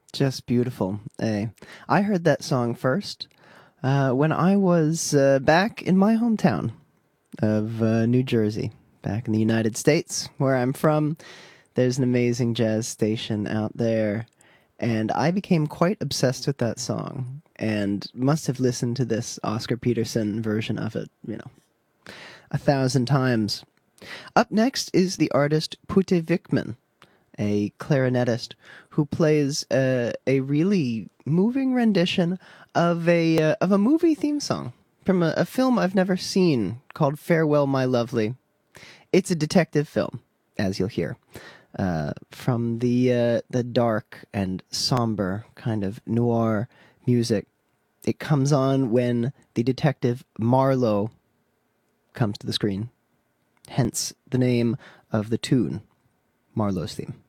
Just beautiful. I heard that song first when I was back in my hometown of New Jersey, back in the United States, where I'm from. There's an amazing jazz station out there, and I became quite obsessed with that song and must have listened to this Oscar Peterson version of it, 1,000 times. Up next is the artist Pute Vikman, a clarinetist who plays a really moving rendition of a movie theme song from a film I've never seen called Farewell, My Lovely. It's a detective film, as you'll hear, from the dark and somber kind of noir music. It comes on when the detective Marlowe comes to the screen, hence the name of the tune, Marlowe's theme.